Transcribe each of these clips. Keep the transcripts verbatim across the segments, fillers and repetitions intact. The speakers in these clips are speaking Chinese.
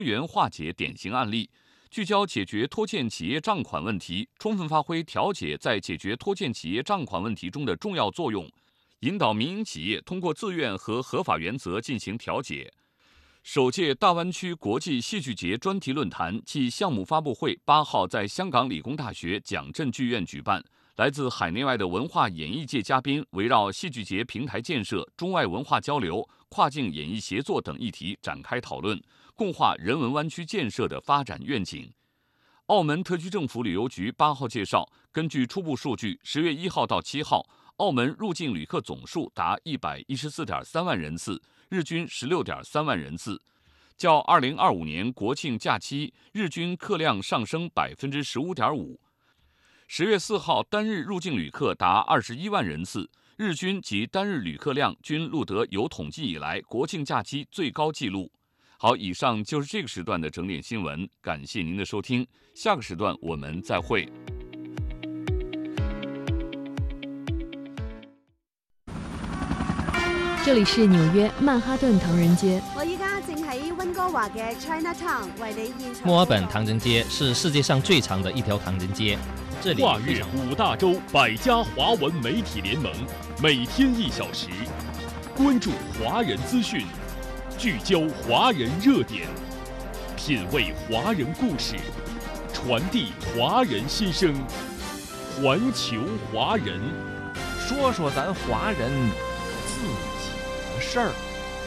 源化解典型案例，聚焦解决拖欠企业账款问题，充分发挥调解在解决拖欠企业账款问题中的重要作用，引导民营企业通过自愿和合法原则进行调解。首届大湾区国际戏剧节专题论坛暨项目发布会八号在香港理工大学蒋震剧院举办，来自海内外的文化演艺界嘉宾围绕戏剧节平台建设、中外文化交流、跨境演艺协作等议题展开讨论，共话人文湾区建设的发展愿景。澳门特区政府旅游局八号介绍，根据初步数据，十月一号到七号，澳门入境旅客总数达一百一十四点三万人次，日均十六点三万人次，较二零二五年国庆假期日均客量上升百分之十五点五。十月四号单日入境旅客达二十一万人次，日均及单日旅客量均录得有统计以来国庆假期最高纪录。好，以上就是这个时段的整点新闻，感谢您的收听，下个时段我们再会。 这里是纽约曼哈顿唐人街。 我依家正喺温哥華嘅 Chinatown 為你現場。 墨爾本唐人街是世界上最長的一條唐人街，這裡跨越五大洲百家華文媒體聯盟，每天一小時，關注華人資訊，聚焦華人熱點，品味華人故事，傳遞華人心聲，環球華人， 說說咱華人自己的事兒。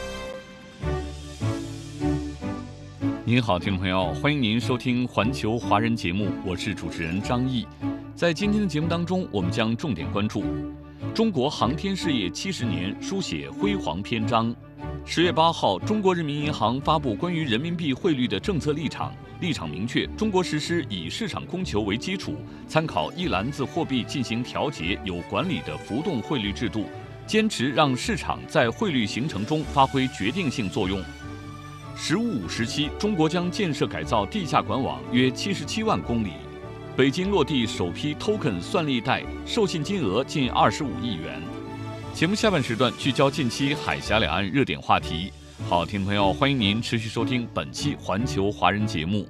您好，听众朋友，欢迎您收听环球华人节目，我是主持人张毅。在今天的节目当中，我们将重点关注中国航天事业七十年，书写辉煌篇章。十月八号，中国人民银行发布关于人民币汇率的政策立场，立场明确，中国实施以市场供求为基础，参考一篮子货币进行调节、有管理的浮动汇率制度，坚持让市场在汇率形成中发挥决定性作用。十五五时期，中国将建设改造地下管网约七十七万公里。北京落地首批 token 算力贷，授信金额近二十五亿元。节目下半时段聚焦近期海峡两岸热点话题。好，听众朋友，欢迎您持续收听本期环球华人节目。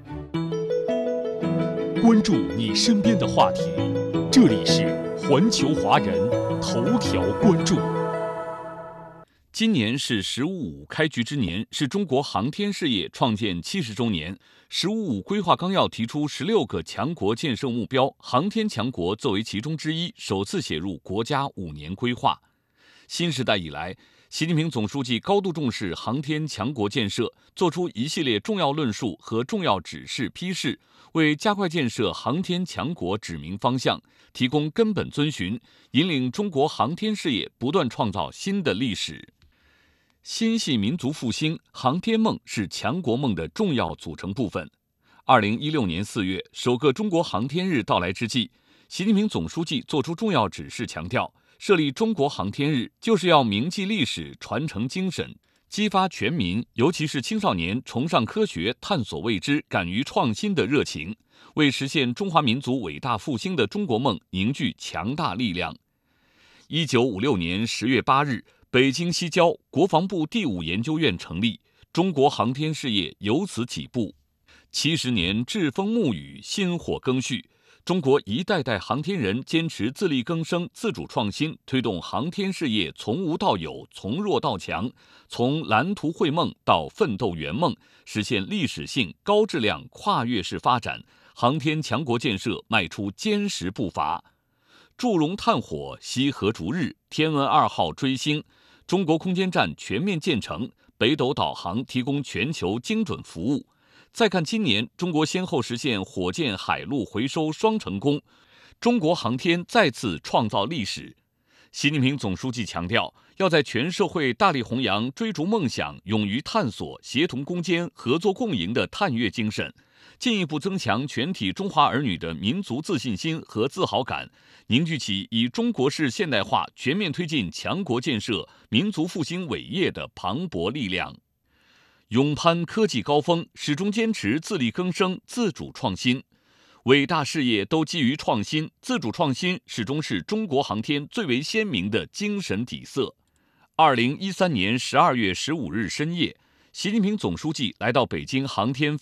关注你身边的话题，这里是环球华人头条关注。 今年是“十五五”开局之年，是中国航天事业创建七十周年。“十五五”规划纲要提出十六个强国建设目标，航天强国作为其中之一，首次写入国家五年规划。新时代以来，习近平总书记高度重视航天强国建设，作出一系列重要论述和重要指示批示，为加快建设航天强国指明方向，提供根本遵循，引领中国航天事业不断创造新的历史。心系民族复兴，航天梦是强国梦的重要组成部分。二零一六年四月，首个中国航天日到来之际，习近平总书记作出重要指示，强调设立中国航天日就是要铭记历史、传承精神，激发全民，尤其是青少年崇尚科学、探索未知、敢于创新的热情，为实现中华民族伟大复兴的中国梦凝聚强大力量。一九五六年十月八日，北京西郊国防部第五研究院成立，中国航天事业由此起步。七十年栉风沐雨，薪火更续，中国一代代航天人坚持自力更生、自主创新，推动航天事业从无到有、从弱到强，从蓝图绘梦到奋斗圆梦，实现历史性、高质量、跨越式发展，航天强国建设迈出坚实步伐。祝融探火，羲和逐日，天问二号追星，中国空间站全面建成，北斗导航提供全球精准服务。再看今年，中国先后实现火箭、海陆回收双成功，中国航天再次创造历史。习近平总书记强调，要在全社会大力弘扬追逐梦想、勇于探索、协同攻坚、合作共赢的探月精神，进一步增强全体中华儿女的民族自信心和自豪感，凝聚起以中国式现代化全面推进强国建设、民族复兴伟业的磅礴力量。勇攀科技高峰，始终坚持自力更生、自主创新。伟大事业都基于创新，自主创新始终是中国航天最为鲜明的精神底色。二零一三年十二月十五日深夜，习近平总书记来到北京航天